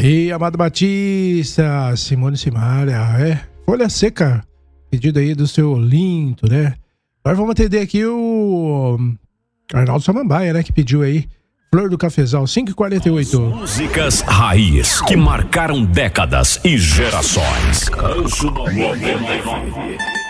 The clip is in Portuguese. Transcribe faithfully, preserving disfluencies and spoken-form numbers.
aí, Amado Batista, Simone Simaria, é, Folha Seca, pedido aí do seu Olinto, né? Agora vamos atender aqui o Arnaldo Samambaia, né, que pediu aí Flor do Cafezal, cinco e quarenta e oito. Músicas raiz que marcaram décadas e gerações. Rancho noventa e nove.